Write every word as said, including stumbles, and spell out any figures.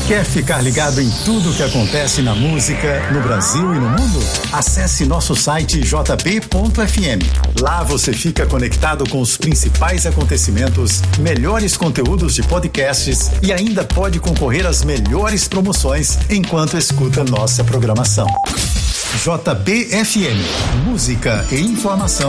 Quer ficar ligado em tudo que acontece na música, no Brasil e no mundo? Acesse nosso site j b ponto f m. Lá você fica conectado com os principais acontecimentos, melhores conteúdos de podcasts e ainda pode concorrer às melhores promoções enquanto escuta nossa programação. J B F M, música e informação